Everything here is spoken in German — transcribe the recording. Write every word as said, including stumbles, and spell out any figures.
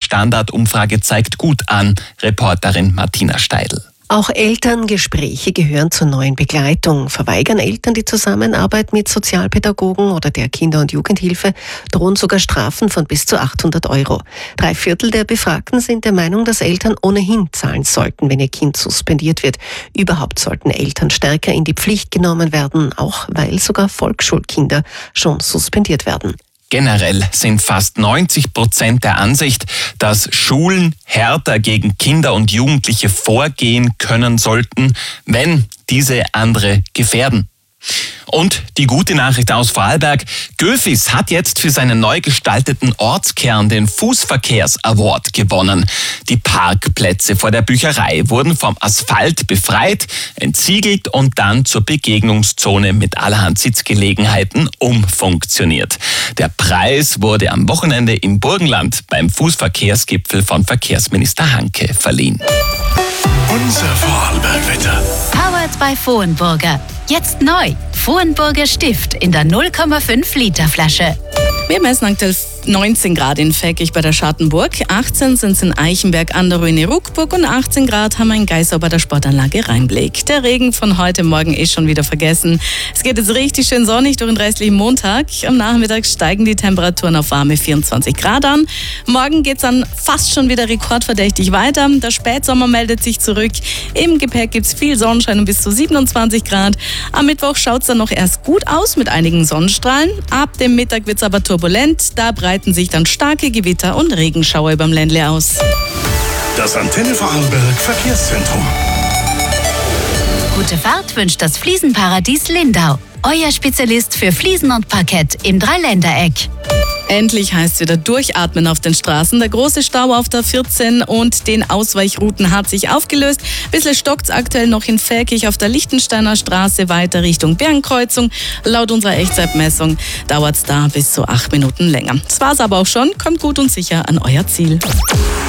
Standardumfrage zeigt gut an. Reporterin Martina Steidl. Auch Elterngespräche gehören zur neuen Begleitung. Verweigern Eltern die Zusammenarbeit mit Sozialpädagogen oder der Kinder- und Jugendhilfe, drohen sogar Strafen von bis zu achthundert Euro. Drei Viertel der Befragten sind der Meinung, dass Eltern ohnehin zahlen sollten, wenn ihr Kind suspendiert wird. Überhaupt sollten Eltern stärker in die Pflicht genommen werden, auch weil sogar Volksschulkinder schon suspendiert werden. Generell sind fast neunzig Prozent der Ansicht, dass Schulen härter gegen Kinder und Jugendliche vorgehen können sollten, wenn diese andere gefährden. Und die gute Nachricht aus Vorarlberg: Göfis hat jetzt für seinen neu gestalteten Ortskern den Fußverkehrs-Award gewonnen. Die Parkplätze vor der Bücherei wurden vom Asphalt befreit, entsiegelt und dann zur Begegnungszone mit allerhand Sitzgelegenheiten umfunktioniert. Der Preis wurde am Wochenende im Burgenland beim Fußverkehrsgipfel von Verkehrsminister Hanke verliehen. Unser Vorarlberg-Wetter. Powered by Vohenburger. Jetzt neu. Vohenburger Stift in der null Komma fünf Liter Flasche. Wir messen aktuell neunzehn Grad in Feckich bei der Schattenburg, achtzehn sind es in Eichenberg an der Ruine Ruckburg und achtzehn Grad haben wir in Geisau bei der Sportanlage Rheinblick. Der Regen von heute Morgen ist schon wieder vergessen. Es geht jetzt richtig schön sonnig durch den restlichen Montag. Am Nachmittag steigen die Temperaturen auf warme vierundzwanzig Grad an. Morgen geht es dann fast schon wieder rekordverdächtig weiter. Der Spätsommer meldet sich zurück. Im Gepäck gibt es viel Sonnenschein und bis zu siebenundzwanzig Grad. Am Mittwoch schaut es dann noch erst gut aus mit einigen Sonnenstrahlen. Ab dem Mittag wird es aber turbulent. Da breiten sich dann starke Gewitter und Regenschauer überm Ländle aus. Das Antenne Vorarlberg Verkehrszentrum. Gute Fahrt wünscht das Fliesenparadies Lindau. Euer Spezialist für Fliesen und Parkett im Dreiländereck. Endlich heißt es wieder durchatmen auf den Straßen. Der große Stau auf der vierzehn und den Ausweichrouten hat sich aufgelöst. Ein bisschen stockt es aktuell noch in Feckich auf der Lichtensteiner Straße weiter Richtung Bernkreuzung. Laut unserer Echtzeitmessung dauert es da bis zu acht Minuten länger. Das war's aber auch schon. Kommt gut und sicher an euer Ziel.